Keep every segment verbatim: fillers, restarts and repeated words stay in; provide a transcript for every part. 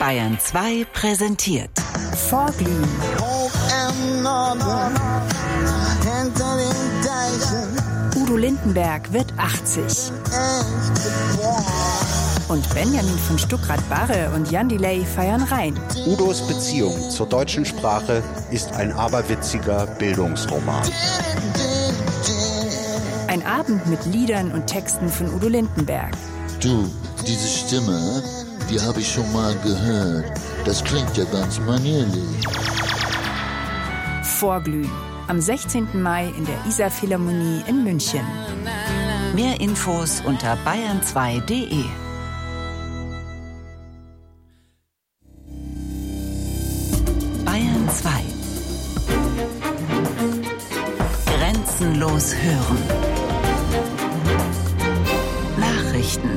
Bayern zwei präsentiert Vorglühen. Udo Lindenberg wird achtzig. Und Benjamin von Stuckrad-Barre und Jan Delay feiern rein. Udos Beziehung zur deutschen Sprache ist ein aberwitziger Bildungsroman. Ein Abend mit Liedern und Texten von Udo Lindenberg. Du, diese Stimme, die habe ich schon mal gehört. Das klingt ja ganz manierlich. Vorglühen. Am sechzehnten Mai in der Isar-Philharmonie in München. Mehr Infos unter bayern zwei punkt de. Bayern zwei. Grenzenlos hören. Nachrichten.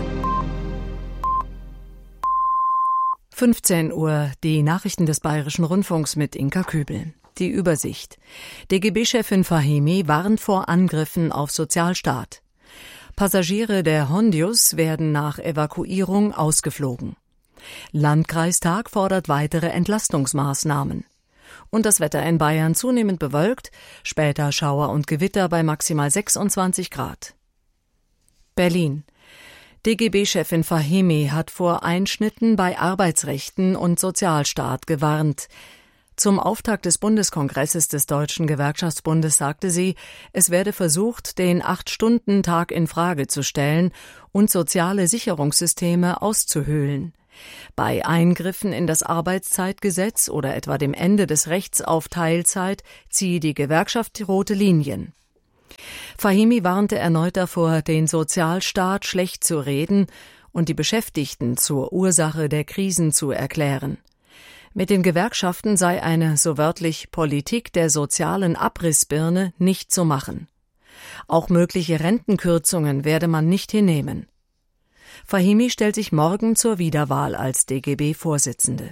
fünfzehn Uhr, die Nachrichten des Bayerischen Rundfunks mit Inka Kübel. Die Übersicht. D G B-Chefin Fahimi warnt vor Angriffen auf Sozialstaat. Passagiere der Hondius werden nach Evakuierung ausgeflogen. Landkreistag fordert weitere Entlastungsmaßnahmen. Und das Wetter in Bayern zunehmend bewölkt, später Schauer und Gewitter bei maximal sechsundzwanzig Grad. Berlin. D G B-Chefin Fahimi hat vor Einschnitten bei Arbeitsrechten und Sozialstaat gewarnt. Zum Auftakt des Bundeskongresses des Deutschen Gewerkschaftsbundes sagte sie, es werde versucht, den Acht-Stunden-Tag in Frage zu stellen und soziale Sicherungssysteme auszuhöhlen. Bei Eingriffen in das Arbeitszeitgesetz oder etwa dem Ende des Rechts auf Teilzeit ziehe die Gewerkschaft die rote Linien. Fahimi warnte erneut davor, den Sozialstaat schlecht zu reden und die Beschäftigten zur Ursache der Krisen zu erklären. Mit den Gewerkschaften sei eine, so wörtlich, Politik der sozialen Abrissbirne nicht zu machen. Auch mögliche Rentenkürzungen werde man nicht hinnehmen. Fahimi stellt sich morgen zur Wiederwahl als D G B-Vorsitzende.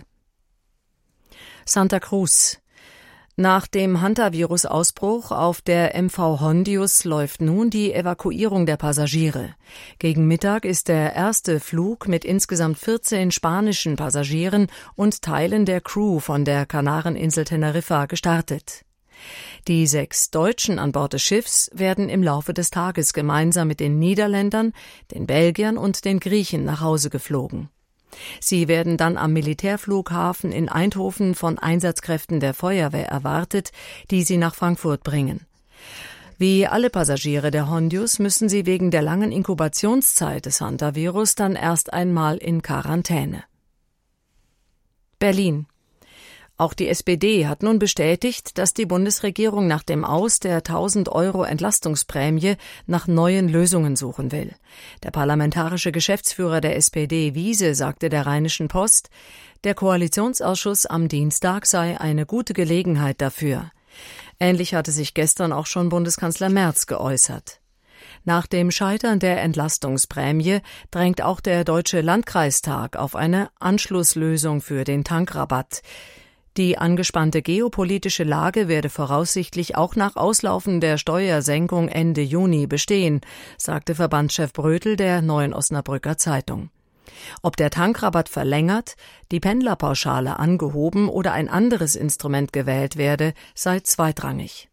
Santa Cruz. Nach dem Hantavirus-Ausbruch auf der M V Hondius läuft nun die Evakuierung der Passagiere. Gegen Mittag ist der erste Flug mit insgesamt vierzehn spanischen Passagieren und Teilen der Crew von der Kanareninsel Teneriffa gestartet. Die sechs Deutschen an Bord des Schiffs werden im Laufe des Tages gemeinsam mit den Niederländern, den Belgiern und den Griechen nach Hause geflogen. Sie werden dann am Militärflughafen in Eindhoven von Einsatzkräften der Feuerwehr erwartet, die sie nach Frankfurt bringen. Wie alle Passagiere der Hondius müssen sie wegen der langen Inkubationszeit des Hantavirus dann erst einmal in Quarantäne. Berlin. Auch die S P D hat nun bestätigt, dass die Bundesregierung nach dem Aus der tausend Euro Entlastungsprämie nach neuen Lösungen suchen will. Der parlamentarische Geschäftsführer der S P D, Wiese, sagte der Rheinischen Post, der Koalitionsausschuss am Dienstag sei eine gute Gelegenheit dafür. Ähnlich hatte sich gestern auch schon Bundeskanzler Merz geäußert. Nach dem Scheitern der Entlastungsprämie drängt auch der Deutsche Landkreistag auf eine Anschlusslösung für den Tankrabatt. Die angespannte geopolitische Lage werde voraussichtlich auch nach Auslaufen der Steuersenkung Ende Juni bestehen, sagte Verbandschef Brötel der Neuen Osnabrücker Zeitung. Ob der Tankrabatt verlängert, die Pendlerpauschale angehoben oder ein anderes Instrument gewählt werde, sei zweitrangig.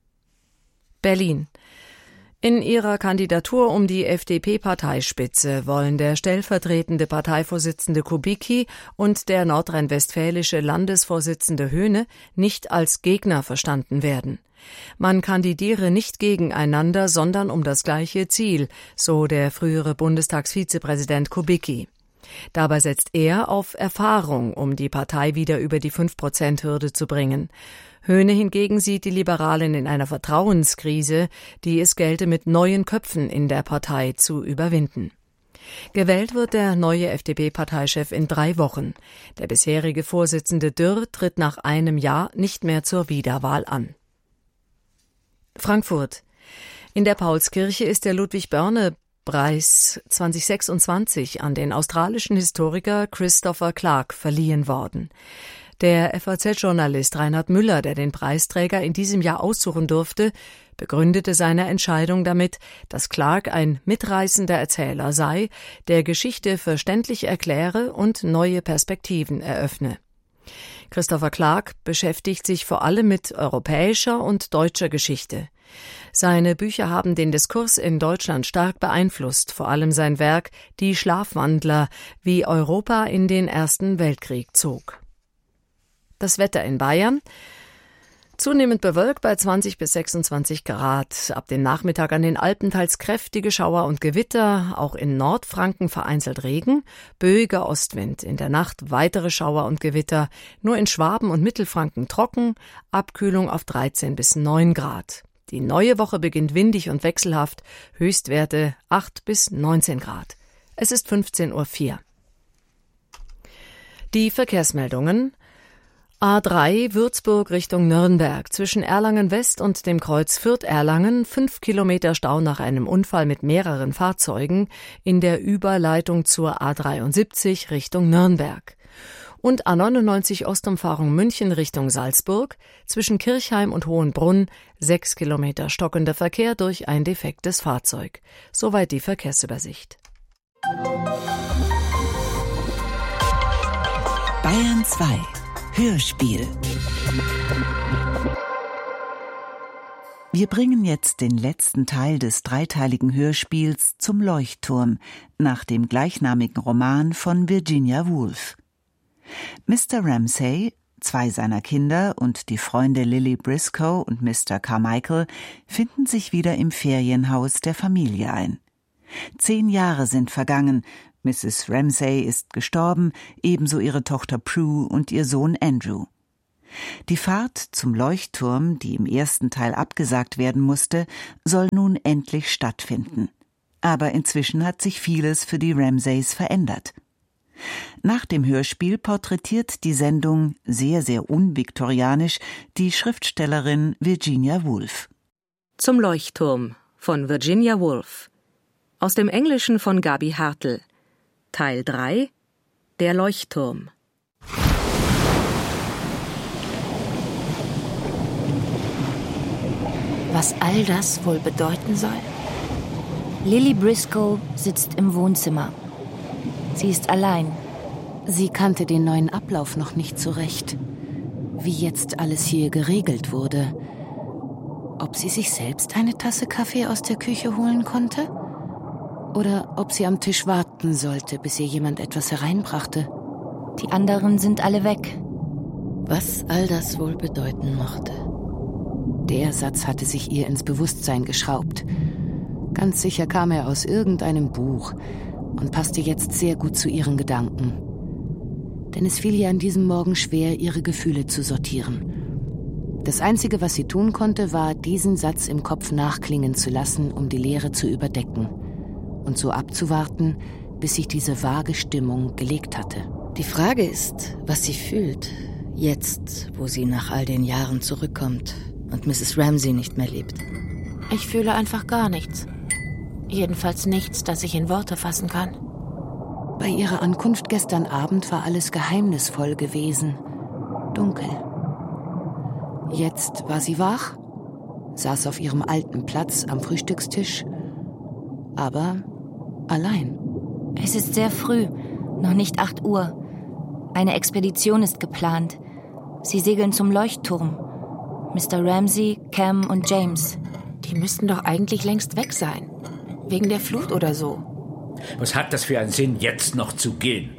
Berlin. In ihrer Kandidatur um die F D P-Parteispitze wollen der stellvertretende Parteivorsitzende Kubicki und der nordrhein-westfälische Landesvorsitzende Höhne nicht als Gegner verstanden werden. Man kandidiere nicht gegeneinander, sondern um das gleiche Ziel, so der frühere Bundestagsvizepräsident Kubicki. Dabei setzt er auf Erfahrung, um die Partei wieder über die fünf Prozent Hürde zu bringen. Höhne hingegen sieht die Liberalen in einer Vertrauenskrise, die es gelte, mit neuen Köpfen in der Partei zu überwinden. Gewählt wird der neue F D P-Parteichef in drei Wochen. Der bisherige Vorsitzende Dürr tritt nach einem Jahr nicht mehr zur Wiederwahl an. Frankfurt. In der Paulskirche ist der Ludwig-Börne-Preis zwanzig sechsundzwanzig an den australischen Historiker Christopher Clark verliehen worden. Der F A Z-Journalist Reinhard Müller, der den Preisträger in diesem Jahr aussuchen durfte, begründete seine Entscheidung damit, dass Clarke ein mitreißender Erzähler sei, der Geschichte verständlich erkläre und neue Perspektiven eröffne. Christopher Clarke beschäftigt sich vor allem mit europäischer und deutscher Geschichte. Seine Bücher haben den Diskurs in Deutschland stark beeinflusst, vor allem sein Werk »Die Schlafwandler«, wie Europa in den Ersten Weltkrieg zog. Das Wetter in Bayern: zunehmend bewölkt bei zwanzig bis sechsundzwanzig Grad. Ab dem Nachmittag an den Alpen teils kräftige Schauer und Gewitter, auch in Nordfranken vereinzelt Regen, böiger Ostwind. In der Nacht weitere Schauer und Gewitter, nur in Schwaben und Mittelfranken trocken, Abkühlung auf dreizehn bis neun Grad. Die neue Woche beginnt windig und wechselhaft, Höchstwerte acht bis neunzehn Grad. Es ist fünfzehn Uhr vier. Die Verkehrsmeldungen: A drei Würzburg Richtung Nürnberg, zwischen Erlangen West und dem Kreuz Fürth-Erlangen, fünf Kilometer Stau nach einem Unfall mit mehreren Fahrzeugen in der Überleitung zur A dreiundsiebzig Richtung Nürnberg. Und A neunundneunzig Ostumfahrung München Richtung Salzburg, zwischen Kirchheim und Hohenbrunn, sechs Kilometer stockender Verkehr durch ein defektes Fahrzeug. Soweit die Verkehrsübersicht. Bayern zwei Hörspiel. Wir bringen jetzt den letzten Teil des dreiteiligen Hörspiels Zum Leuchtturm nach dem gleichnamigen Roman von Virginia Woolf. Mister Ramsay, zwei seiner Kinder und die Freunde Lily Briscoe und Mister Carmichael finden sich wieder im Ferienhaus der Familie ein. Zehn Jahre sind vergangen. Misses Ramsay ist gestorben, ebenso ihre Tochter Prue und ihr Sohn Andrew. Die Fahrt zum Leuchtturm, die im ersten Teil abgesagt werden musste, soll nun endlich stattfinden. Aber inzwischen hat sich vieles für die Ramsays verändert. Nach dem Hörspiel porträtiert die Sendung sehr, sehr unviktorianisch die Schriftstellerin Virginia Woolf. Zum Leuchtturm von Virginia Woolf. Aus dem Englischen von Gabi Hartl. Teil drei. Der Leuchtturm. Was all das wohl bedeuten soll? Lily Briscoe sitzt im Wohnzimmer. Sie ist allein. Sie kannte den neuen Ablauf noch nicht so recht. Wie jetzt alles hier geregelt wurde. Ob sie sich selbst eine Tasse Kaffee aus der Küche holen konnte? Oder ob sie am Tisch warten sollte, bis ihr jemand etwas hereinbrachte. Die anderen sind alle weg. Was all das wohl bedeuten mochte. Der Satz hatte sich ihr ins Bewusstsein geschraubt. Ganz sicher kam er aus irgendeinem Buch und passte jetzt sehr gut zu ihren Gedanken. Denn es fiel ihr an diesem Morgen schwer, ihre Gefühle zu sortieren. Das Einzige, was sie tun konnte, war, diesen Satz im Kopf nachklingen zu lassen, um die Leere zu überdecken. Und so abzuwarten, bis sich diese vage Stimmung gelegt hatte. Die Frage ist, was sie fühlt, jetzt, wo sie nach all den Jahren zurückkommt und Misses Ramsay nicht mehr lebt. Ich fühle einfach gar nichts. Jedenfalls nichts, das ich in Worte fassen kann. Bei ihrer Ankunft gestern Abend war alles geheimnisvoll gewesen, dunkel. Jetzt war sie wach, saß auf ihrem alten Platz am Frühstückstisch, aber allein. Es ist sehr früh, noch nicht acht Uhr. Eine Expedition ist geplant. Sie segeln zum Leuchtturm. Mister Ramsay, Cam und James. Die müssten doch eigentlich längst weg sein. Wegen der Flut oder so. Was hat das für einen Sinn, jetzt noch zu gehen?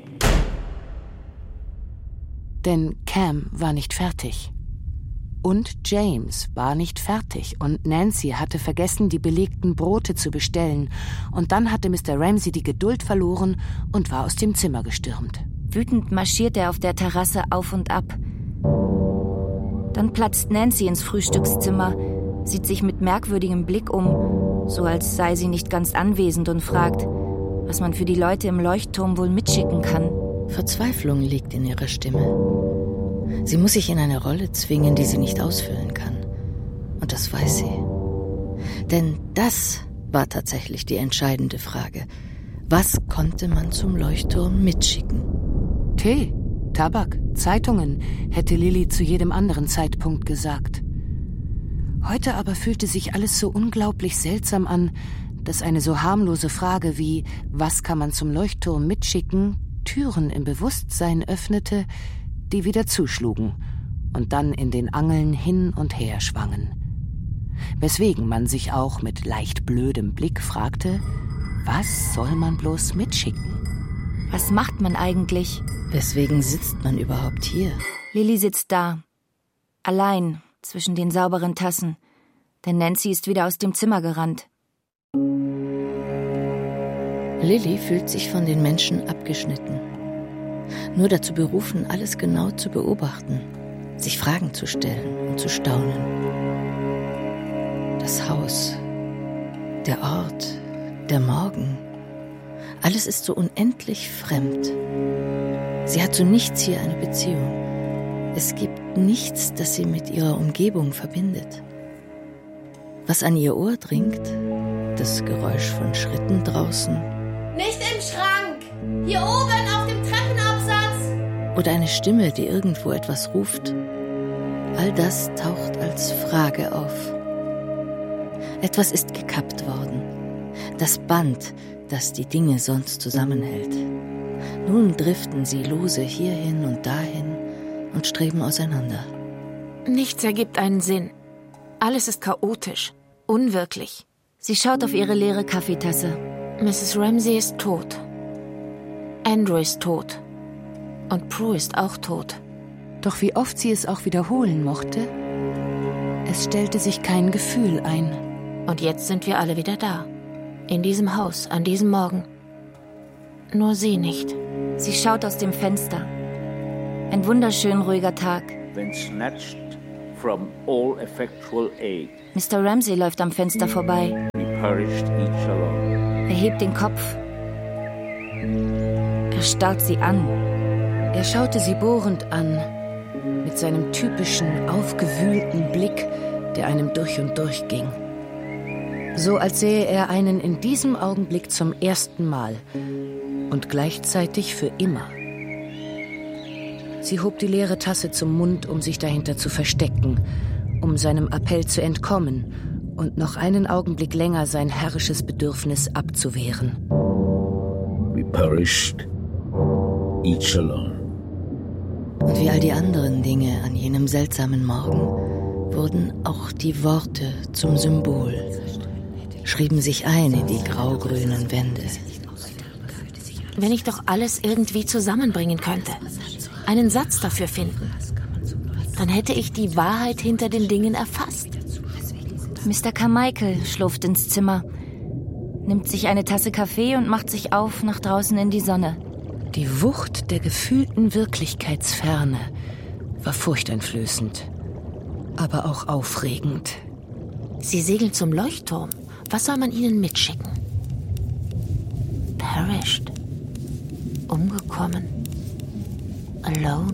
Denn Cam war nicht fertig. Und James war nicht fertig. Und Nancy hatte vergessen, die belegten Brote zu bestellen. Und dann hatte Mister Ramsay die Geduld verloren und war aus dem Zimmer gestürmt. Wütend marschiert er auf der Terrasse auf und ab. Dann platzt Nancy ins Frühstückszimmer, sieht sich mit merkwürdigem Blick um, so als sei sie nicht ganz anwesend, und fragt, was man für die Leute im Leuchtturm wohl mitschicken kann. Verzweiflung liegt in ihrer Stimme. Sie muss sich in eine Rolle zwingen, die sie nicht ausfüllen kann. Und das weiß sie. Denn das war tatsächlich die entscheidende Frage. Was konnte man zum Leuchtturm mitschicken? Tee, Tabak, Zeitungen, hätte Lily zu jedem anderen Zeitpunkt gesagt. Heute aber fühlte sich alles so unglaublich seltsam an, dass eine so harmlose Frage wie »Was kann man zum Leuchtturm mitschicken?« Türen im Bewusstsein öffnete, die wieder zuschlugen und dann in den Angeln hin und her schwangen. Weswegen man sich auch mit leicht blödem Blick fragte, was soll man bloß mitschicken? Was macht man eigentlich? Weswegen sitzt man überhaupt hier? Lilly sitzt da, allein zwischen den sauberen Tassen, denn Nancy ist wieder aus dem Zimmer gerannt. Lilly fühlt sich von den Menschen abgeschnitten. Nur dazu berufen, alles genau zu beobachten, sich Fragen zu stellen und zu staunen. Das Haus, der Ort, der Morgen, alles ist so unendlich fremd. Sie hat zu nichts hier eine Beziehung. Es gibt nichts, das sie mit ihrer Umgebung verbindet. Was an ihr Ohr dringt, das Geräusch von Schritten draußen, nicht im Schrank! Hier oben auf dem Treppenabsatz! Oder eine Stimme, die irgendwo etwas ruft. All das taucht als Frage auf. Etwas ist gekappt worden. Das Band, das die Dinge sonst zusammenhält. Nun driften sie lose hierhin und dahin und streben auseinander. Nichts ergibt einen Sinn. Alles ist chaotisch, unwirklich. Sie schaut auf ihre leere Kaffeetasse. Misses Ramsey ist tot. Andrew ist tot. Und Prue ist auch tot. Doch wie oft sie es auch wiederholen mochte, es stellte sich kein Gefühl ein. Und jetzt sind wir alle wieder da. In diesem Haus, an diesem Morgen. Nur sie nicht. Sie schaut aus dem Fenster. Ein wunderschön ruhiger Tag. When snatched from all effectual aid, Mister Ramsey läuft am Fenster vorbei. we perished each alone. Er hebt den Kopf. Er starrt sie an. Er schaute sie bohrend an, mit seinem typischen, aufgewühlten Blick, der einem durch und durch ging. So als sähe er einen in diesem Augenblick zum ersten Mal und gleichzeitig für immer. Sie hob die leere Tasse zum Mund, um sich dahinter zu verstecken, um seinem Appell zu entkommen und noch einen Augenblick länger sein herrisches Bedürfnis abzuwehren. We perished each alone. Und wie all die anderen Dinge an jenem seltsamen Morgen wurden auch die Worte zum Symbol, schrieben sich ein in die graugrünen Wände. Wenn ich doch alles irgendwie zusammenbringen könnte, einen Satz dafür finden, dann hätte ich die Wahrheit hinter den Dingen erfasst. Mister Carmichael schlurft ins Zimmer, nimmt sich eine Tasse Kaffee und macht sich auf nach draußen in die Sonne. Die Wucht der gefühlten Wirklichkeitsferne war furchteinflößend, aber auch aufregend. Sie segeln zum Leuchtturm. Was soll man ihnen mitschicken? Perished. Umgekommen. Alone.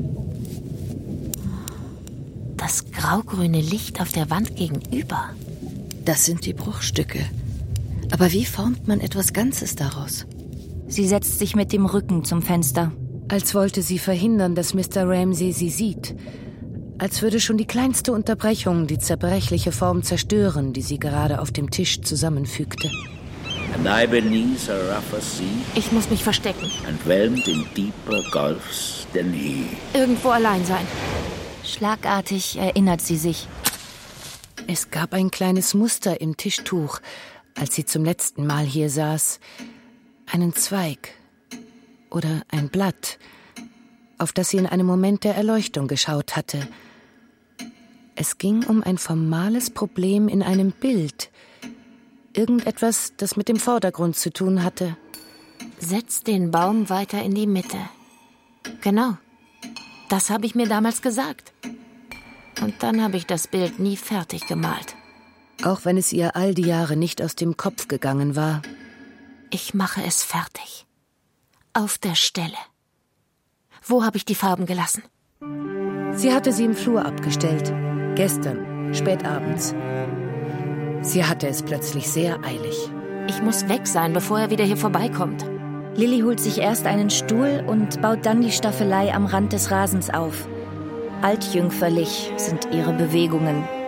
Das graugrüne Licht auf der Wand gegenüber. Das sind die Bruchstücke. Aber wie formt man etwas Ganzes daraus? Sie setzt sich mit dem Rücken zum Fenster. Als wollte sie verhindern, dass Mister Ramsey sie sieht. Als würde schon die kleinste Unterbrechung die zerbrechliche Form zerstören, die sie gerade auf dem Tisch zusammenfügte. And I beneath a rougher sea, Ich muss mich verstecken. and whelmed in deeper gulfs than he. Irgendwo allein sein. Schlagartig erinnert sie sich. Es gab ein kleines Muster im Tischtuch, als sie zum letzten Mal hier saß. Einen Zweig oder ein Blatt, auf das sie in einem Moment der Erleuchtung geschaut hatte. Es ging um ein formales Problem in einem Bild. Irgendetwas, das mit dem Vordergrund zu tun hatte. Setz den Baum weiter in die Mitte. Genau. Das habe ich mir damals gesagt. Und dann habe ich das Bild nie fertig gemalt. Auch wenn es ihr all die Jahre nicht aus dem Kopf gegangen war. Ich mache es fertig. Auf der Stelle. Wo habe ich die Farben gelassen? Sie hatte sie im Flur abgestellt. Gestern, spät abends. Sie hatte es plötzlich sehr eilig. Ich muss weg sein, bevor er wieder hier vorbeikommt. Lilly holt sich erst einen Stuhl und baut dann die Staffelei am Rand des Rasens auf. Altjüngferlich sind ihre Bewegungen.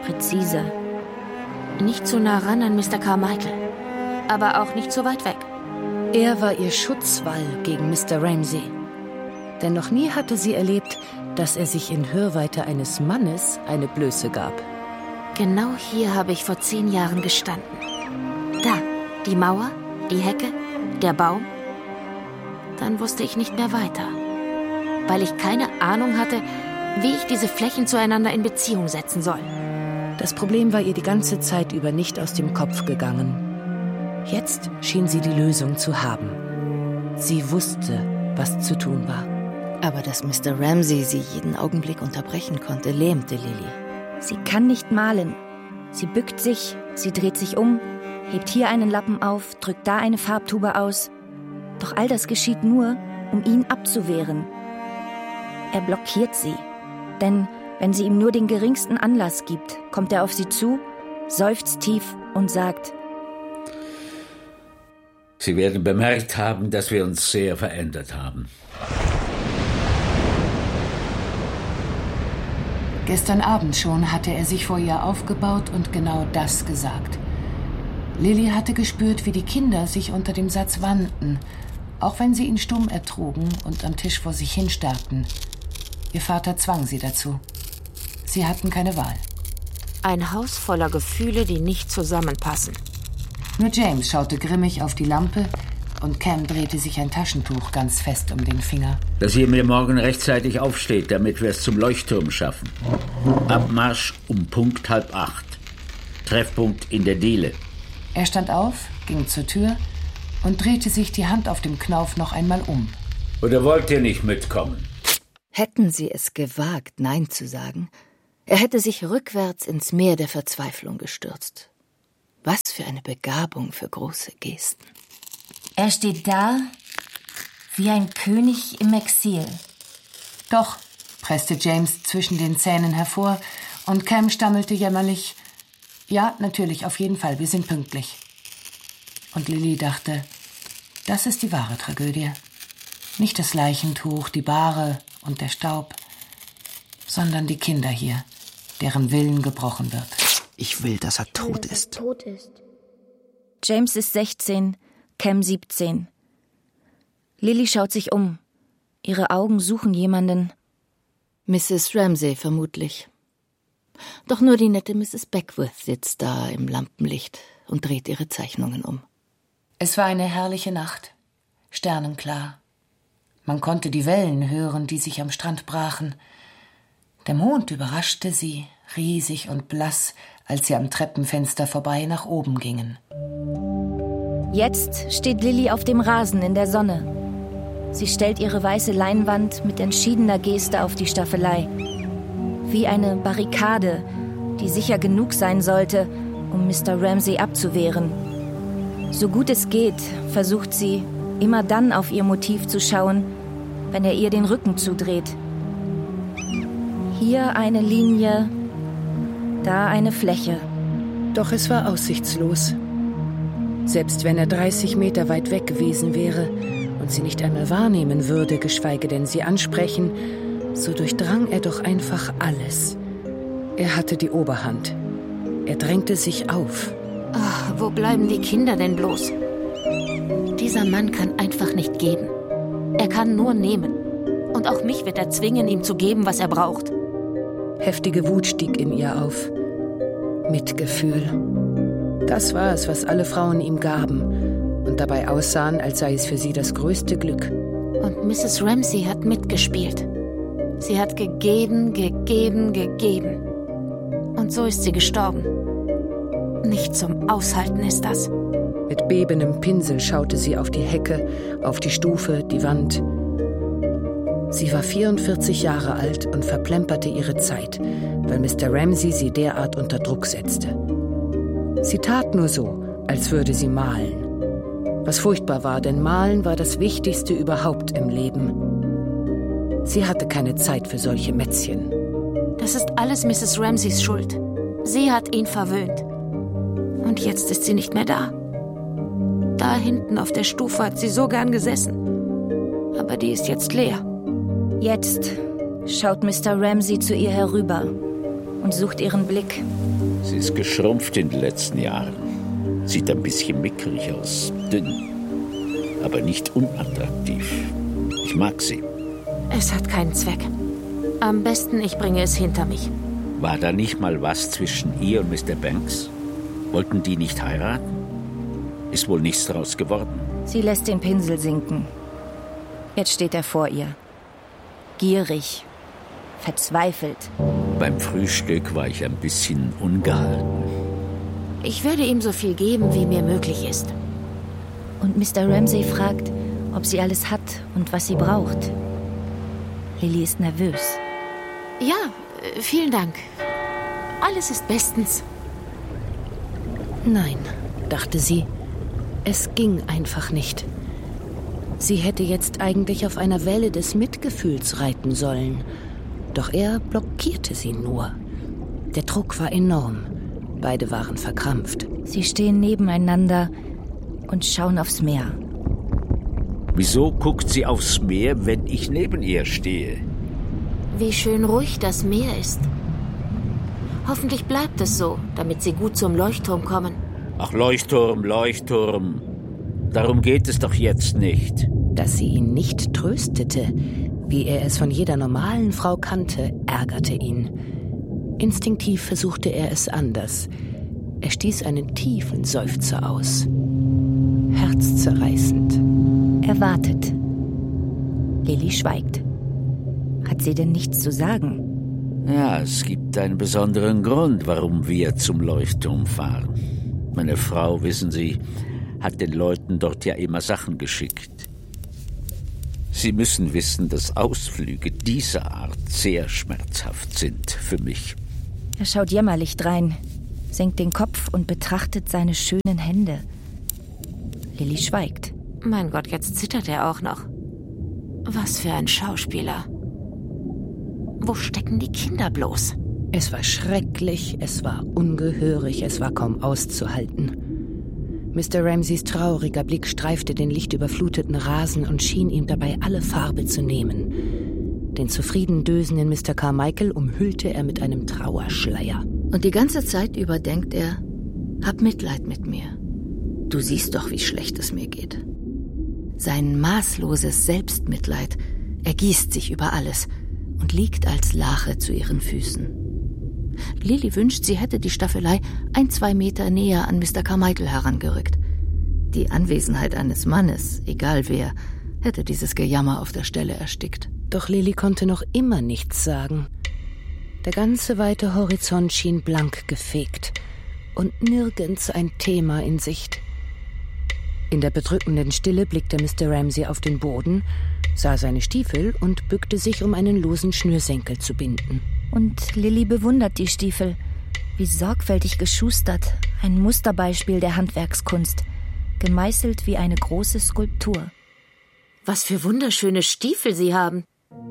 präzise. Nicht zu nah ran an Mister Carmichael, aber auch nicht so weit weg. Er war ihr Schutzwall gegen Mister Ramsay. Denn noch nie hatte sie erlebt, dass er sich in Hörweite eines Mannes eine Blöße gab. Genau hier habe ich vor zehn Jahren gestanden. Da, die Mauer, die Hecke, der Baum. Dann wusste ich nicht mehr weiter, weil ich keine Ahnung hatte, wie ich diese Flächen zueinander in Beziehung setzen soll. Das Problem war ihr die ganze Zeit über nicht aus dem Kopf gegangen. Jetzt schien sie die Lösung zu haben. Sie wusste, was zu tun war. Aber dass Mister Ramsay sie jeden Augenblick unterbrechen konnte, lähmte Lily. Sie kann nicht malen. Sie bückt sich, sie dreht sich um, hebt hier einen Lappen auf, drückt da eine Farbtube aus. Doch all das geschieht nur, um ihn abzuwehren. Er blockiert sie. Denn wenn sie ihm nur den geringsten Anlass gibt, kommt er auf sie zu, seufzt tief und sagt: Sie werden bemerkt haben, dass wir uns sehr verändert haben. Gestern Abend schon hatte er sich vor ihr aufgebaut und genau das gesagt. Lily hatte gespürt, wie die Kinder sich unter dem Satz wandten, auch wenn sie ihn stumm ertrugen und am Tisch vor sich hinstarrten. Ihr Vater zwang sie dazu. Sie hatten keine Wahl. Ein Haus voller Gefühle, die nicht zusammenpassen. Nur James schaute grimmig auf die Lampe und Cam drehte sich ein Taschentuch ganz fest um den Finger. Dass ihr mir morgen rechtzeitig aufsteht, damit wir es zum Leuchtturm schaffen. Abmarsch um Punkt halb acht. Treffpunkt in der Diele. Er stand auf, ging zur Tür und drehte sich die Hand auf dem Knauf noch einmal um. Oder wollt ihr nicht mitkommen? Hätten sie es gewagt, Nein zu sagen, er hätte sich rückwärts ins Meer der Verzweiflung gestürzt. Was für eine Begabung für große Gesten. Er steht da wie ein König im Exil. Doch, presste James zwischen den Zähnen hervor und Cam stammelte jämmerlich: Ja, natürlich, auf jeden Fall, wir sind pünktlich. Und Lily dachte, das ist die wahre Tragödie. Nicht das Leichentuch, die Bahre und der Staub, sondern die Kinder hier, deren Willen gebrochen wird. Ich will, dass er tot ist. James ist sechzehn, Cam siebzehn. Lily schaut sich um. Ihre Augen suchen jemanden. Misses Ramsay vermutlich. Doch nur die nette Misses Beckwith sitzt da im Lampenlicht und dreht ihre Zeichnungen um. Es war eine herrliche Nacht, sternenklar. Man konnte die Wellen hören, die sich am Strand brachen. Der Mond überraschte sie, riesig und blass, als sie am Treppenfenster vorbei nach oben gingen. Jetzt steht Lily auf dem Rasen in der Sonne. Sie stellt ihre weiße Leinwand mit entschiedener Geste auf die Staffelei. Wie eine Barrikade, die sicher genug sein sollte, um Mister Ramsay abzuwehren. So gut es geht, versucht sie, immer dann auf ihr Motiv zu schauen, wenn er ihr den Rücken zudreht. Hier eine Linie, da eine Fläche. Doch es war aussichtslos. Selbst wenn er dreißig Meter weit weg gewesen wäre und sie nicht einmal wahrnehmen würde, geschweige denn sie ansprechen, so durchdrang er doch einfach alles. Er hatte die Oberhand. Er drängte sich auf. Ach, wo bleiben die Kinder denn bloß? Dieser Mann kann einfach nicht geben. Er kann nur nehmen. Und auch mich wird er zwingen, ihm zu geben, was er braucht. Heftige Wut stieg in ihr auf. Mitgefühl. Das war es, was alle Frauen ihm gaben und dabei aussahen, als sei es für sie das größte Glück. Und Misses Ramsay hat mitgespielt. Sie hat gegeben, gegeben, gegeben. Und so ist sie gestorben. Nicht zum Aushalten ist das. Mit bebendem Pinsel schaute sie auf die Hecke, auf die Stufe, die Wand. Sie war vierundvierzig Jahre alt und verplemperte ihre Zeit, weil Mister Ramsay sie derart unter Druck setzte. Sie tat nur so, als würde sie malen. Was furchtbar war, denn Malen war das Wichtigste überhaupt im Leben. Sie hatte keine Zeit für solche Mätzchen. Das ist alles Misses Ramsays Schuld. Sie hat ihn verwöhnt. Und jetzt ist sie nicht mehr da. Da hinten auf der Stufe hat sie so gern gesessen. Aber die ist jetzt leer. Jetzt schaut Mister Ramsay zu ihr herüber. und sucht ihren Blick. Sie ist geschrumpft in den letzten Jahren. Sieht ein bisschen mickrig aus, dünn, aber nicht unattraktiv. Ich mag sie. Es hat keinen Zweck. Am besten, ich bringe es hinter mich. War da nicht mal was zwischen ihr und Mister Banks? Wollten die nicht heiraten? Ist wohl nichts draus geworden. Sie lässt den Pinsel sinken. Jetzt steht er vor ihr. Gierig, verzweifelt. Beim Frühstück war ich ein bisschen ungehalten. Ich würde ihm so viel geben, wie mir möglich ist. Und Mister Ramsay fragt, ob sie alles hat und was sie braucht. Lily ist nervös. Ja, vielen Dank. Alles ist bestens. Nein, dachte sie. Es ging einfach nicht. Sie hätte jetzt eigentlich auf einer Welle des Mitgefühls reiten sollen. Doch er blockierte sie nur. Der Druck war enorm. Beide waren verkrampft. Sie stehen nebeneinander und schauen aufs Meer. Wieso guckt sie aufs Meer, wenn ich neben ihr stehe? Wie schön ruhig das Meer ist. Hoffentlich bleibt es so, damit sie gut zum Leuchtturm kommen. Ach, Leuchtturm, Leuchtturm. Darum geht es doch jetzt nicht. Dass sie ihn nicht tröstete, wie er es von jeder normalen Frau kannte, ärgerte ihn. Instinktiv versuchte er es anders. Er stieß einen tiefen Seufzer aus. Herzzerreißend. Er wartet. Lily schweigt. Hat sie denn nichts zu sagen? Ja, es gibt einen besonderen Grund, warum wir zum Leuchtturm fahren. Meine Frau, wissen Sie, hat den Leuten dort ja immer Sachen geschickt. Sie müssen wissen, dass Ausflüge dieser Art sehr schmerzhaft sind für mich. Er schaut jämmerlich drein, senkt den Kopf und betrachtet seine schönen Hände. Lily schweigt. Mein Gott, jetzt zittert er auch noch. Was für ein Schauspieler. Wo stecken die Kinder bloß? Es war schrecklich, es war ungehörig, es war kaum auszuhalten. Mister Ramsays trauriger Blick streifte den lichtüberfluteten Rasen und schien ihm dabei alle Farbe zu nehmen. Den zufrieden dösenden Mister Carmichael umhüllte er mit einem Trauerschleier. Und die ganze Zeit über denkt er, hab Mitleid mit mir. Du siehst doch, wie schlecht es mir geht. Sein maßloses Selbstmitleid ergießt sich über alles und liegt als Lache zu ihren Füßen. Lily wünscht, sie hätte die Staffelei ein, zwei Meter näher an Mister Carmichael herangerückt. Die Anwesenheit eines Mannes, egal wer, hätte dieses Gejammer auf der Stelle erstickt. Doch Lily konnte noch immer nichts sagen. Der ganze weite Horizont schien blank gefegt und nirgends ein Thema in Sicht. In der bedrückenden Stille blickte Mister Ramsay auf den Boden, sah seine Stiefel und bückte sich, um einen losen Schnürsenkel zu binden. Und Lily bewundert die Stiefel. Wie sorgfältig geschustert, ein Musterbeispiel der Handwerkskunst, gemeißelt wie eine große Skulptur. Was für wunderschöne Stiefel Sie haben.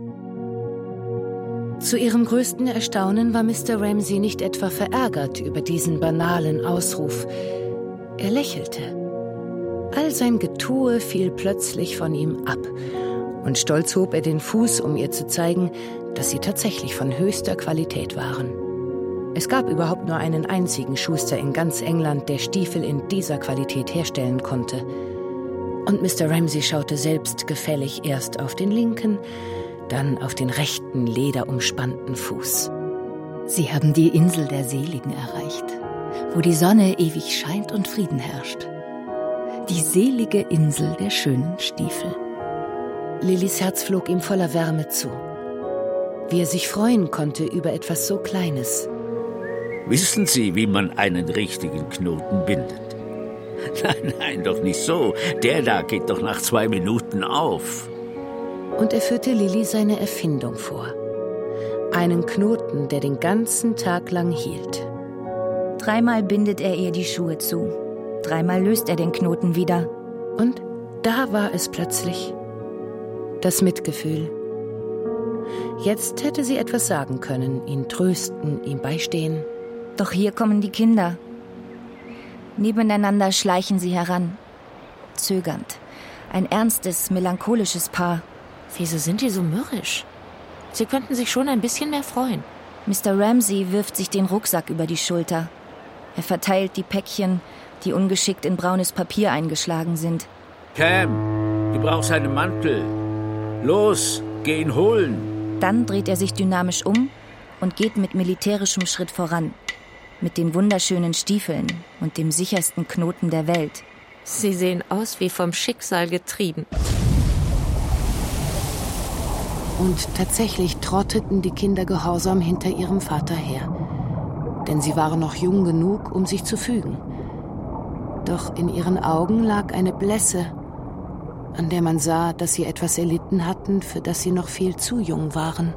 Zu ihrem größten Erstaunen war Mister Ramsay nicht etwa verärgert über diesen banalen Ausruf. Er lächelte. All sein Getue fiel plötzlich von ihm ab. Und stolz hob er den Fuß, um ihr zu zeigen, dass sie tatsächlich von höchster Qualität waren. Es gab überhaupt nur einen einzigen Schuster in ganz England, der Stiefel in dieser Qualität herstellen konnte. Und Mister Ramsay schaute selbst gefällig erst auf den linken, dann auf den rechten lederumspannten Fuß. Sie haben die Insel der Seligen erreicht, wo die Sonne ewig scheint und Frieden herrscht. Die selige Insel der schönen Stiefel. Lillys Herz flog ihm voller Wärme zu. Wie er sich freuen konnte über etwas so Kleines. Wissen Sie, wie man einen richtigen Knoten bindet? Nein, nein, doch nicht so. Der da geht doch nach zwei Minuten auf. Und er führte Lily seine Erfindung vor. Einen Knoten, der den ganzen Tag lang hielt. Dreimal bindet er ihr die Schuhe zu. Dreimal löst er den Knoten wieder. Und da war es plötzlich. Das Mitgefühl. Jetzt hätte sie etwas sagen können, ihn trösten, ihm beistehen. Doch hier kommen die Kinder. Nebeneinander schleichen sie heran. Zögernd. Ein ernstes, melancholisches Paar. Wieso sind die so mürrisch? Sie könnten sich schon ein bisschen mehr freuen. Mister Ramsey wirft sich den Rucksack über die Schulter. Er verteilt die Päckchen, die ungeschickt in braunes Papier eingeschlagen sind. Cam, du brauchst einen Mantel. Los, geh ihn holen. Dann dreht er sich dynamisch um und geht mit militärischem Schritt voran. Mit den wunderschönen Stiefeln und dem sichersten Knoten der Welt. Sie sehen aus wie vom Schicksal getrieben. Und tatsächlich trotteten die Kinder gehorsam hinter ihrem Vater her. Denn sie waren noch jung genug, um sich zu fügen. Doch in ihren Augen lag eine Blässe, an der man sah, dass sie etwas erlitten hatten, für das sie noch viel zu jung waren.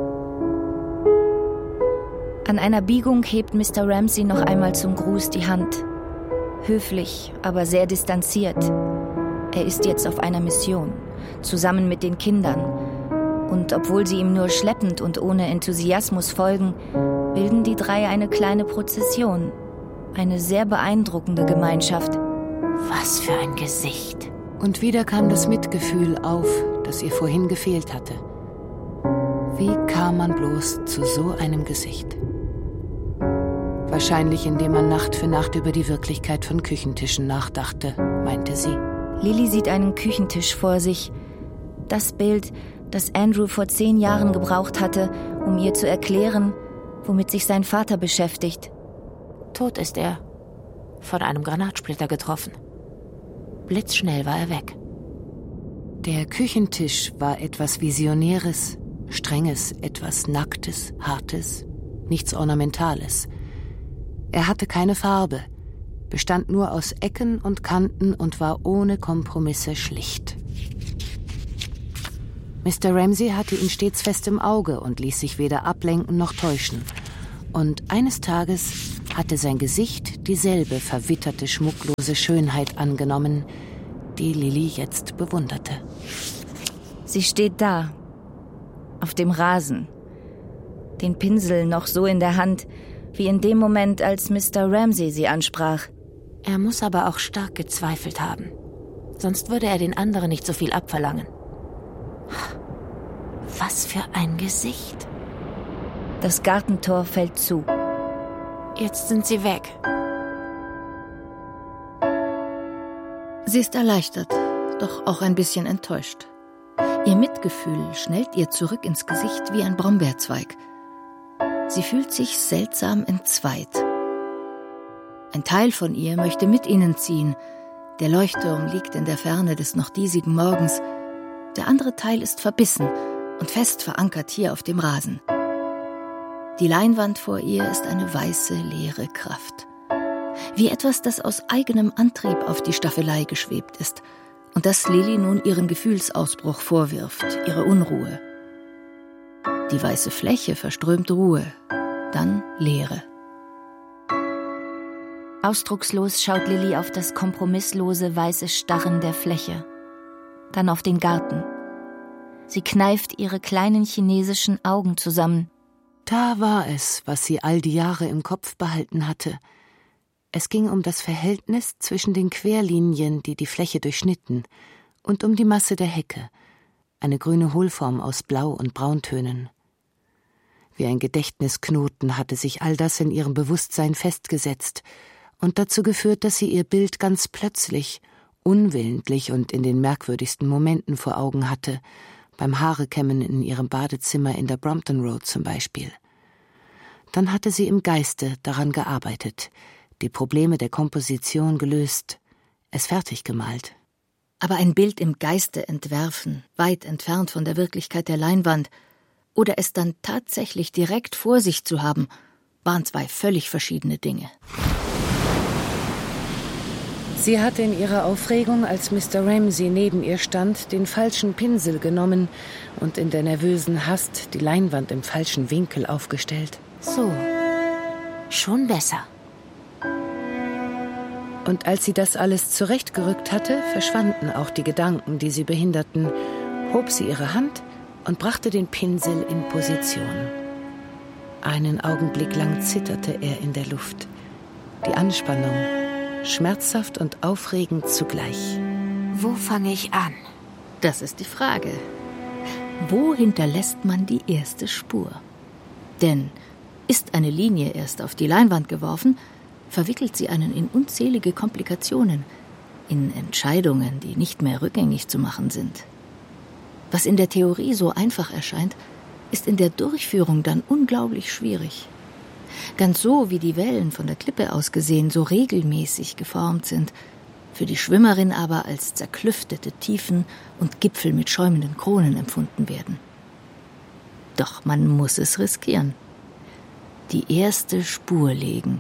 An einer Biegung hebt Mister Ramsey noch einmal zum Gruß die Hand. Höflich, aber sehr distanziert. Er ist jetzt auf einer Mission, zusammen mit den Kindern. Und obwohl sie ihm nur schleppend und ohne Enthusiasmus folgen, bilden die drei eine kleine Prozession. Eine sehr beeindruckende Gemeinschaft. Was für ein Gesicht. Und wieder kam das Mitgefühl auf, das ihr vorhin gefehlt hatte. Wie kam man bloß zu so einem Gesicht? Wahrscheinlich, indem man Nacht für Nacht über die Wirklichkeit von Küchentischen nachdachte, meinte sie. Lilly sieht einen Küchentisch vor sich. Das Bild, das Andrew vor zehn Jahren gebraucht hatte, um ihr zu erklären, womit sich sein Vater beschäftigt. Tot ist er. Von einem Granatsplitter getroffen. Blitzschnell war er weg. Der Küchentisch war etwas Visionäres, Strenges, etwas Nacktes, Hartes, nichts Ornamentales. Er hatte keine Farbe, bestand nur aus Ecken und Kanten und war ohne Kompromisse schlicht. Mister Ramsey hatte ihn stets fest im Auge und ließ sich weder ablenken noch täuschen. Und eines Tages hatte sein Gesicht dieselbe verwitterte, schmucklose Schönheit angenommen, die Lilly jetzt bewunderte. Sie steht da, auf dem Rasen, den Pinsel noch so in der Hand, wie in dem Moment, als Mister Ramsey sie ansprach. Er muss aber auch stark gezweifelt haben. Sonst würde er den anderen nicht so viel abverlangen. Was für ein Gesicht. Das Gartentor fällt zu. Jetzt sind sie weg. Sie ist erleichtert, doch auch ein bisschen enttäuscht. Ihr Mitgefühl schnellt ihr zurück ins Gesicht wie ein Brombeerzweig. Sie fühlt sich seltsam entzweit. Ein Teil von ihr möchte mit ihnen ziehen. Der Leuchtturm liegt in der Ferne des noch diesigen Morgens. Der andere Teil ist verbissen und fest verankert hier auf dem Rasen. Die Leinwand vor ihr ist eine weiße, leere Kraft. Wie etwas, das aus eigenem Antrieb auf die Staffelei geschwebt ist und das Lilly nun ihren Gefühlsausbruch vorwirft, ihre Unruhe. Die weiße Fläche verströmt Ruhe, dann Leere. Ausdruckslos schaut Lilly auf das kompromisslose weiße Starren der Fläche, dann auf den Garten. Sie kneift ihre kleinen chinesischen Augen zusammen. Da war es, was sie all die Jahre im Kopf behalten hatte. Es ging um das Verhältnis zwischen den Querlinien, die die Fläche durchschnitten, und um die Masse der Hecke, eine grüne Hohlform aus Blau- und Brauntönen. Wie ein Gedächtnisknoten hatte sich all das in ihrem Bewusstsein festgesetzt und dazu geführt, dass sie ihr Bild ganz plötzlich, unwillentlich und in den merkwürdigsten Momenten vor Augen hatte, beim Haarekämmen in ihrem Badezimmer in der Brompton Road zum Beispiel. Dann hatte sie im Geiste daran gearbeitet, die Probleme der Komposition gelöst, es fertig gemalt. Aber ein Bild im Geiste entwerfen, weit entfernt von der Wirklichkeit der Leinwand, oder es dann tatsächlich direkt vor sich zu haben, waren zwei völlig verschiedene Dinge. Sie hatte in ihrer Aufregung, als Mister Ramsey neben ihr stand, den falschen Pinsel genommen und in der nervösen Hast die Leinwand im falschen Winkel aufgestellt. So, schon besser. Und als sie das alles zurechtgerückt hatte, verschwanden auch die Gedanken, die sie behinderten, hob sie ihre Hand und brachte den Pinsel in Position. Einen Augenblick lang zitterte er in der Luft. Die Anspannung, schmerzhaft und aufregend zugleich. Wo fange ich an? Das ist die Frage. Wo hinterlässt man die erste Spur? Denn Ist eine Linie erst auf die Leinwand geworfen, verwickelt sie einen in unzählige Komplikationen, in Entscheidungen, die nicht mehr rückgängig zu machen sind. Was in der Theorie so einfach erscheint, ist in der Durchführung dann unglaublich schwierig. Ganz so, wie die Wellen von der Klippe aus gesehen so regelmäßig geformt sind, für die Schwimmerin aber als zerklüftete Tiefen und Gipfel mit schäumenden Kronen empfunden werden. Doch man muss es riskieren. Die erste Spur legen.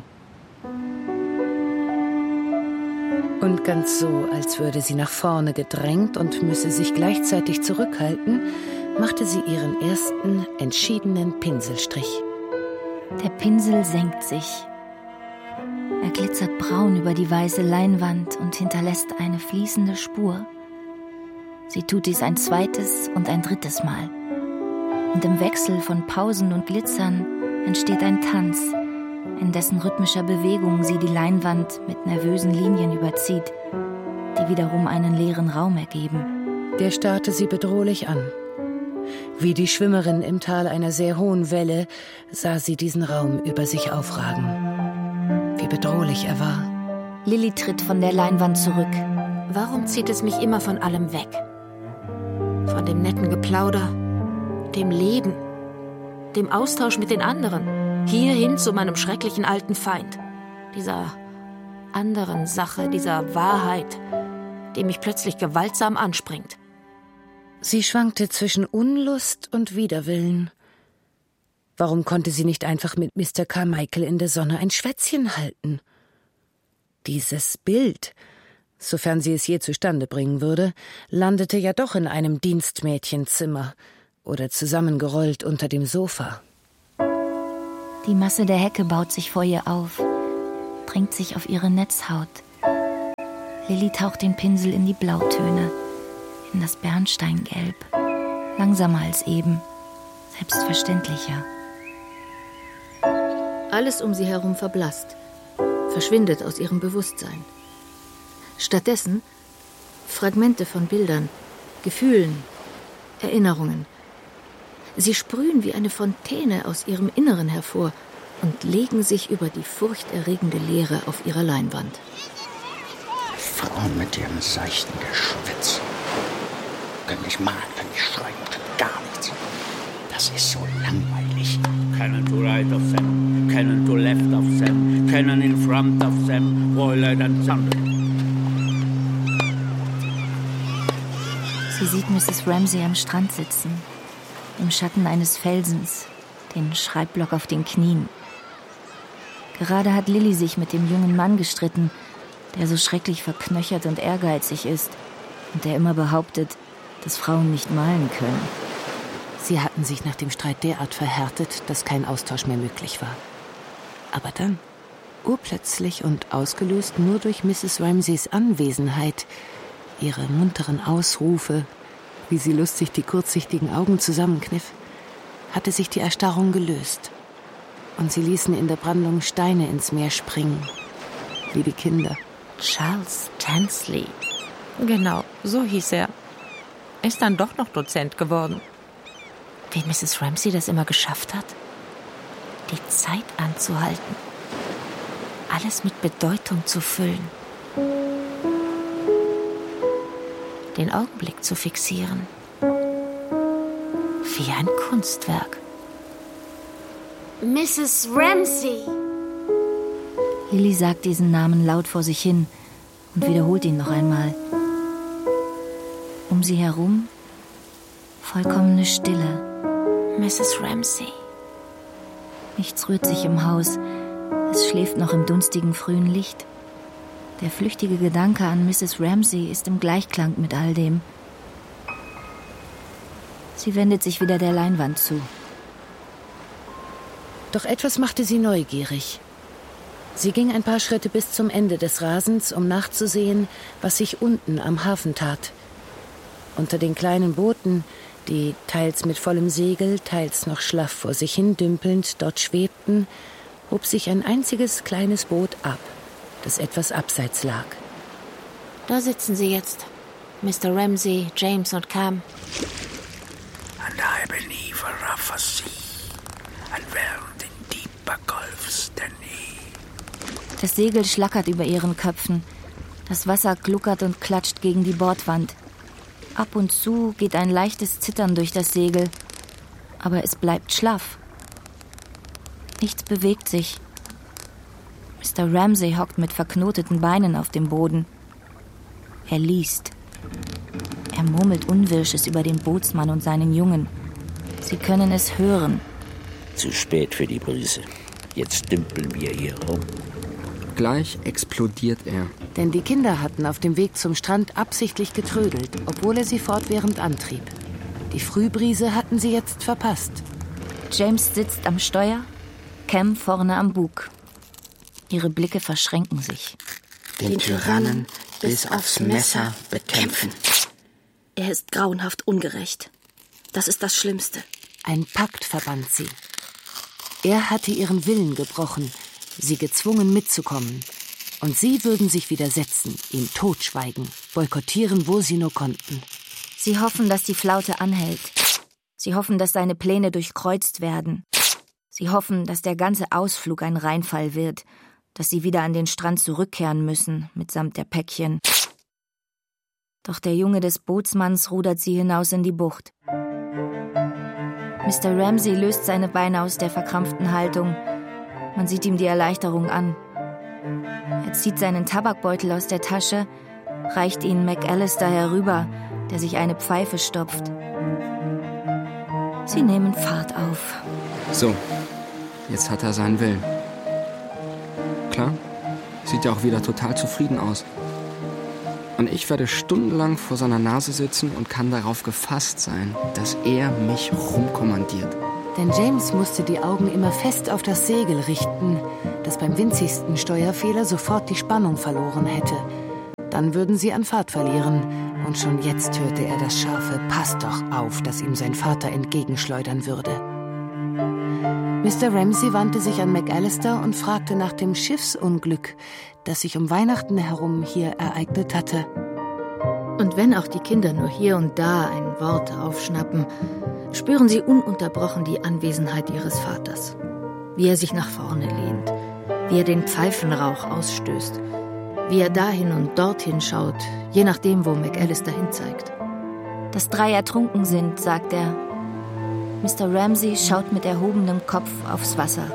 Und ganz so, als würde sie nach vorne gedrängt und müsse sich gleichzeitig zurückhalten, machte sie ihren ersten, entschiedenen Pinselstrich. Der Pinsel senkt sich. Er glitzert braun über die weiße Leinwand und hinterlässt eine fließende Spur. Sie tut dies ein zweites und ein drittes Mal. Und im Wechsel von Pausen und Glitzern entsteht ein Tanz, in dessen rhythmischer Bewegung sie die Leinwand mit nervösen Linien überzieht, die wiederum einen leeren Raum ergeben. Der starrte sie bedrohlich an. Wie die Schwimmerin im Tal einer sehr hohen Welle sah sie diesen Raum über sich aufragen. Wie bedrohlich er war. Lilly tritt von der Leinwand zurück. Warum zieht es mich immer von allem weg? Von dem netten Geplauder, dem Leben, dem Austausch mit den anderen, hierhin zu meinem schrecklichen alten Feind, dieser anderen Sache, dieser Wahrheit, die mich plötzlich gewaltsam anspringt. Sie schwankte zwischen Unlust und Widerwillen. Warum konnte sie nicht einfach mit Mister Carmichael in der Sonne ein Schwätzchen halten? Dieses Bild, sofern sie es je zustande bringen würde, landete ja doch in einem Dienstmädchenzimmer oder zusammengerollt unter dem Sofa. Die Masse der Hecke baut sich vor ihr auf, drängt sich auf ihre Netzhaut. Lilly taucht den Pinsel in die Blautöne, in das Bernsteingelb, langsamer als eben, selbstverständlicher. Alles um sie herum verblasst, verschwindet aus ihrem Bewusstsein. Stattdessen Fragmente von Bildern, Gefühlen, Erinnerungen. Sie sprühen wie eine Fontäne aus ihrem Inneren hervor und legen sich über die furchterregende Leere auf ihrer Leinwand. Frauen mit ihrem seichten Geschwätz. Können nicht malen, können nicht schreiben, können gar nichts. Das ist so langweilig. Cannon to right of them, cannon to left of them, cannon in front of them, Royal and Thunder. Sie sieht Misses Ramsay am Strand sitzen, im Schatten eines Felsens, den Schreibblock auf den Knien. Gerade hat Lilly sich mit dem jungen Mann gestritten, der so schrecklich verknöchert und ehrgeizig ist und der immer behauptet, dass Frauen nicht malen können. Sie hatten sich nach dem Streit derart verhärtet, dass kein Austausch mehr möglich war. Aber dann, urplötzlich und ausgelöst nur durch Misses Ramsays Anwesenheit, ihre munteren Ausrufe, wie sie lustig die kurzsichtigen Augen zusammenkniff, hatte sich die Erstarrung gelöst. Und sie ließen in der Brandung Steine ins Meer springen, wie die Kinder. Charles Tansley. Genau, so hieß er. Er ist dann doch noch Dozent geworden. Wie Misses Ramsay das immer geschafft hat, die Zeit anzuhalten, alles mit Bedeutung zu füllen, den Augenblick zu fixieren, wie ein Kunstwerk. Misses Ramsay! Lilly sagt diesen Namen laut vor sich hin und wiederholt ihn noch einmal. Um sie herum vollkommene Stille. Misses Ramsay. Nichts rührt sich im Haus. Es schläft noch im dunstigen frühen Licht. Der flüchtige Gedanke an Misses Ramsay ist im Gleichklang mit all dem. Sie wendet sich wieder der Leinwand zu. Doch etwas machte sie neugierig. Sie ging ein paar Schritte bis zum Ende des Rasens, um nachzusehen, was sich unten am Hafen tat. Unter den kleinen Booten, die teils mit vollem Segel, teils noch schlaff vor sich hin dümpelnd dort schwebten, hob sich ein einziges kleines Boot ab, das etwas abseits lag. Da sitzen sie jetzt, Mister Ramsay, James und Cam. And I believe a rougher sea, and where in deep schaff's, Danny. Das Segel schlackert über ihren Köpfen. Das Wasser gluckert und klatscht gegen die Bordwand. Ab und zu geht ein leichtes Zittern durch das Segel. Aber es bleibt schlaff. Nichts bewegt sich. Mister Ramsay hockt mit verknoteten Beinen auf dem Boden. Er liest. Er murmelt Unwirsches über den Bootsmann und seinen Jungen. Sie können es hören. Zu spät für die Brise. Jetzt dümpeln wir hier rum. Gleich explodiert er. Denn die Kinder hatten auf dem Weg zum Strand absichtlich getrödelt, obwohl er sie fortwährend antrieb. Die Frühbrise hatten sie jetzt verpasst. James sitzt am Steuer, Cam vorne am Bug. Ihre Blicke verschränken sich. Den Tyrannen bis aufs Messer bekämpfen. Er ist grauenhaft ungerecht. Das ist das Schlimmste. Ein Pakt verband sie. Er hatte ihren Willen gebrochen, sie gezwungen mitzukommen. Und sie würden sich widersetzen, ihm totschweigen, boykottieren, wo sie nur konnten. Sie hoffen, dass die Flaute anhält. Sie hoffen, dass seine Pläne durchkreuzt werden. Sie hoffen, dass der ganze Ausflug ein Reinfall wird, dass sie wieder an den Strand zurückkehren müssen, mitsamt der Päckchen. Doch der Junge des Bootsmanns rudert sie hinaus in die Bucht. Mister Ramsay löst seine Beine aus der verkrampften Haltung. Man sieht ihm die Erleichterung an. Er zieht seinen Tabakbeutel aus der Tasche, reicht ihn McAllister herüber, der sich eine Pfeife stopft. Sie nehmen Fahrt auf. So, jetzt hat er seinen Willen. Klar, sieht ja auch wieder total zufrieden aus. Und ich werde stundenlang vor seiner Nase sitzen und kann darauf gefasst sein, dass er mich rumkommandiert. Denn James musste die Augen immer fest auf das Segel richten, das beim winzigsten Steuerfehler sofort die Spannung verloren hätte. Dann würden sie an Fahrt verlieren. Und schon jetzt hörte er das scharfe »Pass doch auf«, das ihm sein Vater entgegenschleudern würde. Mister Ramsay wandte sich an McAllister und fragte nach dem Schiffsunglück, das sich um Weihnachten herum hier ereignet hatte. Und wenn auch die Kinder nur hier und da ein Wort aufschnappen, spüren sie ununterbrochen die Anwesenheit ihres Vaters. Wie er sich nach vorne lehnt, wie er den Pfeifenrauch ausstößt, wie er dahin und dorthin schaut, je nachdem, wo McAllister hinzeigt. Dass drei ertrunken sind, sagt er. Mister Ramsay schaut mit erhobenem Kopf aufs Wasser.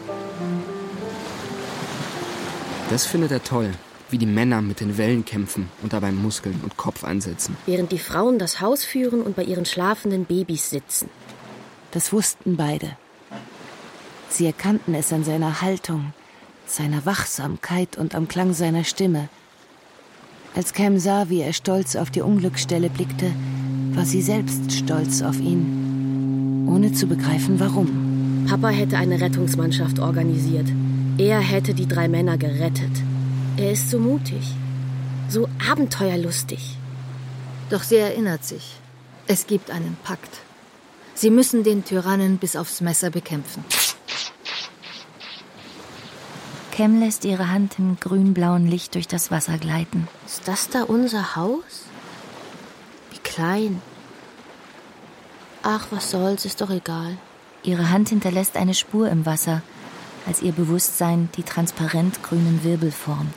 Das findet er toll, wie die Männer mit den Wellen kämpfen und dabei Muskeln und Kopf einsetzen. Während die Frauen das Haus führen und bei ihren schlafenden Babys sitzen. Das wussten beide. Sie erkannten es an seiner Haltung, seiner Wachsamkeit und am Klang seiner Stimme. Als Cam sah, wie er stolz auf die Unglücksstelle blickte, war sie selbst stolz auf ihn, ohne zu begreifen, warum. Papa hätte eine Rettungsmannschaft organisiert. Er hätte die drei Männer gerettet. Er ist so mutig, so abenteuerlustig. Doch sie erinnert sich, es gibt einen Pakt. Sie müssen den Tyrannen bis aufs Messer bekämpfen. Cam lässt ihre Hand im grün-blauen Licht durch das Wasser gleiten. Ist das da unser Haus? Wie klein. Ach, was soll's, ist doch egal. Ihre Hand hinterlässt eine Spur im Wasser, als ihr Bewusstsein die transparent grünen Wirbel formt.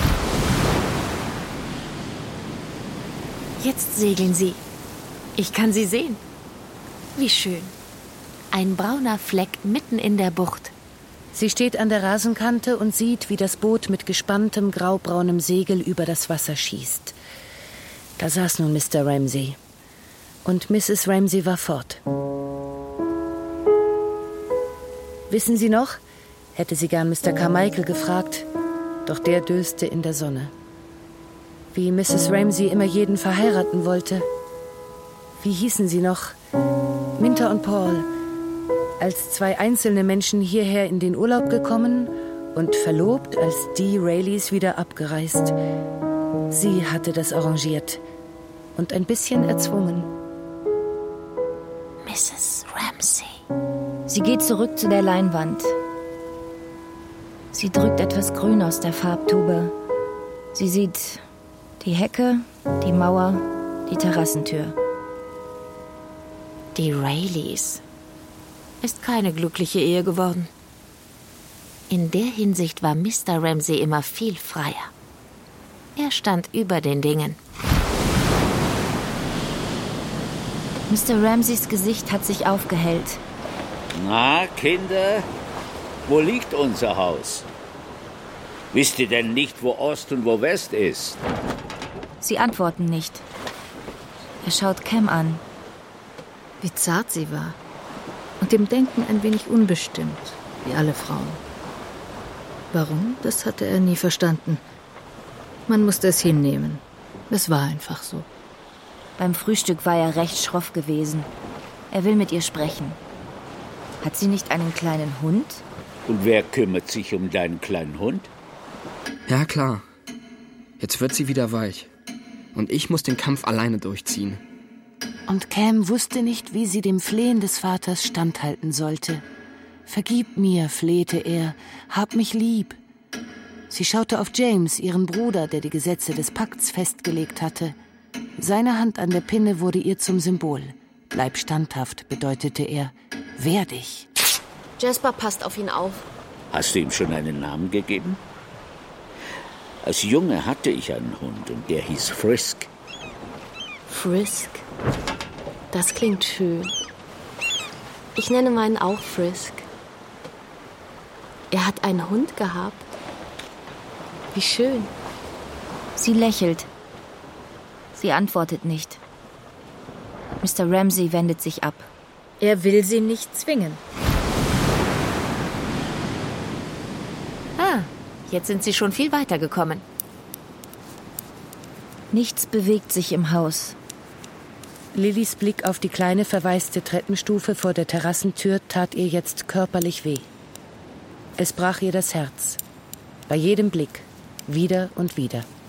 Jetzt segeln sie. Ich kann sie sehen. Wie schön. Ein brauner Fleck mitten in der Bucht. Sie steht an der Rasenkante und sieht, wie das Boot mit gespanntem graubraunem Segel über das Wasser schießt. Da saß nun Mister Ramsay. Und Misses Ramsay war fort. Wissen Sie noch, hätte sie gern Mister Carmichael gefragt, doch der döste in der Sonne. Wie Misses Ramsay immer jeden verheiraten wollte. Wie hießen sie noch? Minter und Paul. Als zwei einzelne Menschen hierher in den Urlaub gekommen und verlobt, als die Rayleys wieder abgereist. Sie hatte das arrangiert und ein bisschen erzwungen. Misses Ramsay. Sie geht zurück zu der Leinwand. Sie drückt etwas Grün aus der Farbtube. Sie sieht die Hecke, die Mauer, die Terrassentür. Die Rayleys. Ist keine glückliche Ehe geworden. In der Hinsicht war Mister Ramsay immer viel freier. Er stand über den Dingen. Mister Ramsays Gesicht hat sich aufgehellt. Na, Kinder, wo liegt unser Haus? Wisst ihr denn nicht, wo Ost und wo West ist? Sie antworten nicht. Er schaut Cam an. Wie zart sie war. Und im Denken ein wenig unbestimmt, wie alle Frauen. Warum? Das hatte er nie verstanden. Man musste es hinnehmen. Es war einfach so. Beim Frühstück war er recht schroff gewesen. Er will mit ihr sprechen. Hat sie nicht einen kleinen Hund? Und wer kümmert sich um deinen kleinen Hund? Ja, klar. Jetzt wird sie wieder weich. Und ich muss den Kampf alleine durchziehen. Und Cam wusste nicht, wie sie dem Flehen des Vaters standhalten sollte. »Vergib mir«, flehte er, »hab mich lieb.« Sie schaute auf James, ihren Bruder, der die Gesetze des Pakts festgelegt hatte. Seine Hand an der Pinne wurde ihr zum Symbol. »Bleib standhaft«, bedeutete er. »Wehr dich.« Jasper passt auf ihn auf. Hast du ihm schon einen Namen gegeben? Als Junge hatte ich einen Hund und der hieß Frisk. Frisk? Das klingt schön. Ich nenne meinen auch Frisk. Er hat einen Hund gehabt. Wie schön. Sie lächelt. Sie antwortet nicht. Mister Ramsay wendet sich ab. Er will sie nicht zwingen. Ah, jetzt sind sie schon viel weiter gekommen. Nichts bewegt sich im Haus. Lillys Blick auf die kleine verwaiste Treppenstufe vor der Terrassentür tat ihr jetzt körperlich weh. Es brach ihr das Herz. Bei jedem Blick, wieder und wieder.